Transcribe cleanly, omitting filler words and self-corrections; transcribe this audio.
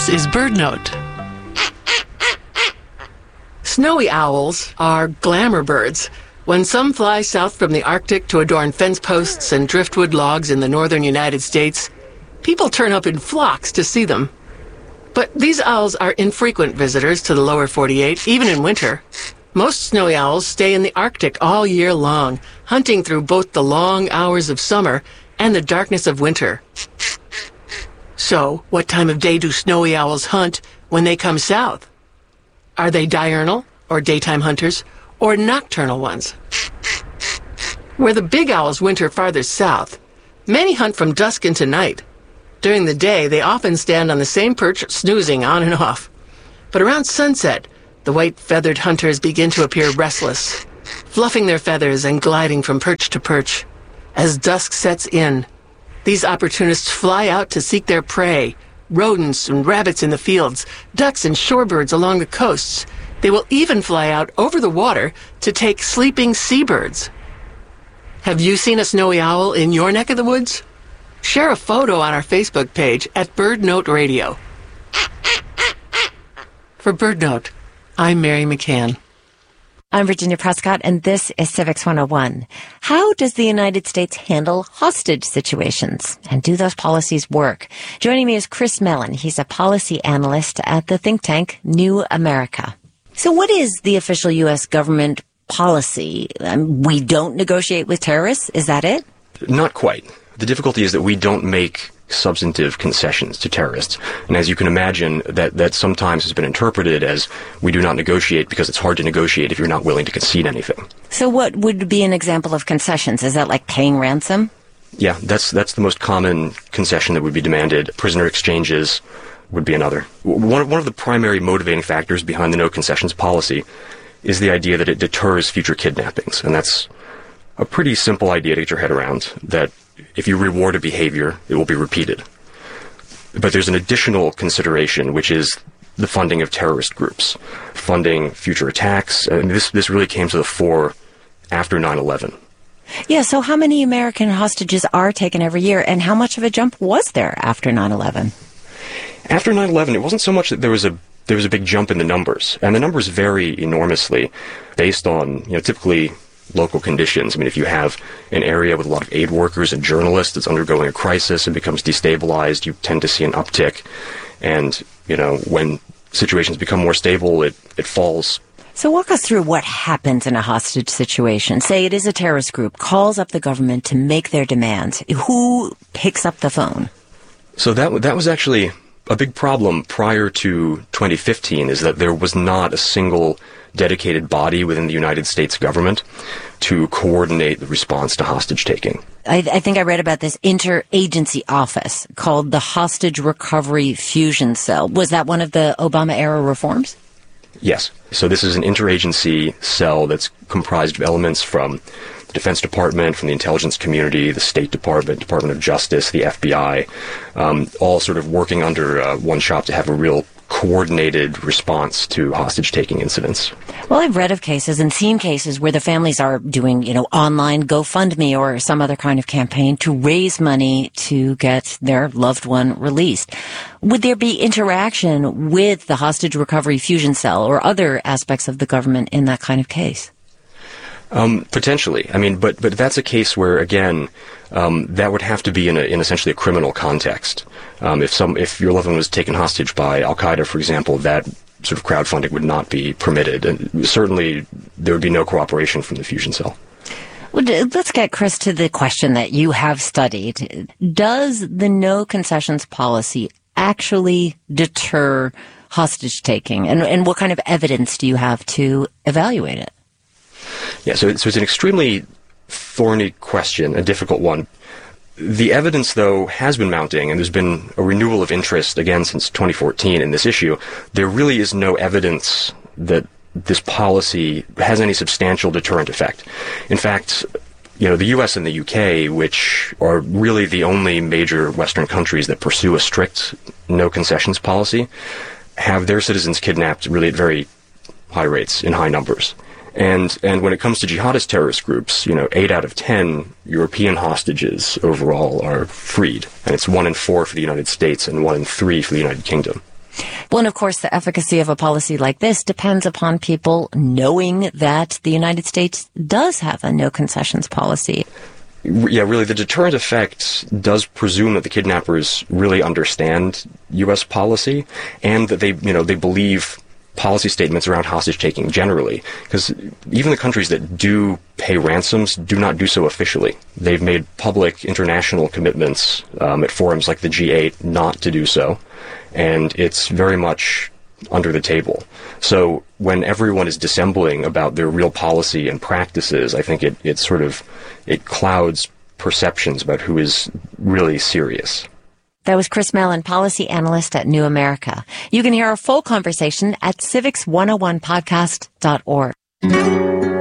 This is BirdNote. Snowy owls are glamour birds. When some fly south from the Arctic to adorn fence posts and driftwood logs in the northern United States, people turn up in flocks to see them. But these owls are infrequent visitors to the lower 48, even in winter. Most snowy owls stay in the Arctic all year long, hunting through both the long hours of summer and the darkness of winter. So, what time of day do snowy owls hunt when they come south? Are they diurnal, or daytime hunters, or nocturnal ones? Where the big owls winter farther south, many hunt from dusk into night. During the day, they often stand on the same perch, snoozing on and off. But around sunset, the white-feathered hunters begin to appear restless, fluffing their feathers and gliding from perch to perch. As dusk sets in, these opportunists fly out to seek their prey, rodents and rabbits in the fields, ducks and shorebirds along the coasts. They will even fly out over the water to take sleeping seabirds. Have you seen a snowy owl in your neck of the woods? Share a photo on our Facebook page at BirdNote Radio. For BirdNote, I'm Mary McCann. I'm Virginia Prescott, and this is Civics 101. How does the United States handle hostage situations? And do those policies work? Joining me is Chris Mellon. He's a policy analyst at the think tank New America. So what is the official U.S. government policy? We don't negotiate with terrorists? Is that it? Not quite. The difficulty is that we don't make substantive concessions to terrorists. And as you can imagine, that sometimes has been interpreted as we do not negotiate because it's hard to negotiate if you're not willing to concede anything. So what would be an example of concessions? Is that like paying ransom? Yeah, that's the most common concession that would be demanded. Prisoner exchanges would be another. One of the primary motivating factors behind the no concessions policy is the idea that it deters future kidnappings. And that's a pretty simple idea to get your head around, that if you reward a behavior, it will be repeated. But there's an additional consideration, which is the funding of terrorist groups, funding future attacks. And this really came to the fore after 9/11. Yeah, so how many American hostages are taken every year, and how much of a jump was there after 9/11? After 9/11, it wasn't so much that there was a big jump in the numbers, and the numbers vary enormously based on, typically local conditions. I mean, if you have an area with a lot of aid workers and journalists that's undergoing a crisis and becomes destabilized, you tend to see an uptick. And, when situations become more stable, it falls. So walk us through what happens in a hostage situation. Say it is a terrorist group, calls up the government to make their demands. Who picks up the phone? So that was actually a big problem prior to 2015, is that there was not a single dedicated body within the United States government to coordinate the response to hostage taking. I think I read about this interagency office called the Hostage Recovery Fusion Cell. Was that one of the Obama-era reforms? Yes. So this is an interagency cell that's comprised of elements from the Defense Department, from the intelligence community, the State Department, Department of Justice, the FBI, all sort of working under one shop to have a real coordinated response to hostage-taking incidents. Well, I've read of cases and seen cases where the families are doing, online GoFundMe or some other kind of campaign to raise money to get their loved one released. Would there be interaction with the Hostage Recovery Fusion Cell or other aspects of the government in that kind of case? Potentially. I mean, but that's a case where, again, that would have to be in essentially a criminal context. If your loved one was taken hostage by Al-Qaeda, for example, that sort of crowdfunding would not be permitted. And certainly there would be no cooperation from the fusion cell. Well, let's get, Chris, to the question that you have studied. Does the no concessions policy actually deter hostage taking? And what kind of evidence do you have to evaluate it? Yeah, so it's an extremely thorny question, a difficult one. The evidence, though, has been mounting, and there's been a renewal of interest, again, since 2014 in this issue. There really is no evidence that this policy has any substantial deterrent effect. In fact, the U.S. and the U.K., which are really the only major Western countries that pursue a strict no concessions policy, have their citizens kidnapped really at very high rates, in high numbers. And when it comes to jihadist terrorist groups, 8 out of 10 European hostages overall are freed. And it's 1 in 4 for the United States and 1 in 3 for the United Kingdom. Well, and of course, the efficacy of a policy like this depends upon people knowing that the United States does have a no concessions policy. Yeah, really, the deterrent effect does presume that the kidnappers really understand U.S. policy and that they believe policy statements around hostage-taking generally. Because even the countries that do pay ransoms do not do so officially. They've made public international commitments at forums like the G8 not to do so. And it's very much under the table. So when everyone is dissembling about their real policy and practices, I think it clouds perceptions about who is really serious. That was Chris Mellon, policy analyst at New America. You can hear our full conversation at civics101podcast.org.